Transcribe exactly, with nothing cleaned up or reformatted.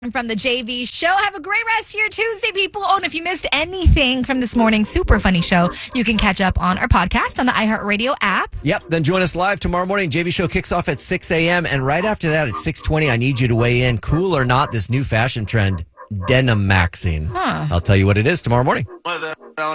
From the J V show. Have a great rest of your Tuesday, people. Oh, and if you missed anything from this morning's super funny show, you can catch up on our podcast on the iHeartRadio app. Yep. Then join us live tomorrow morning. J V show kicks off at six a.m. And right after that at six twenty, I need you to weigh in. Cool or not, this new fashion trend, denim maxing. Huh. I'll tell you what it is tomorrow morning.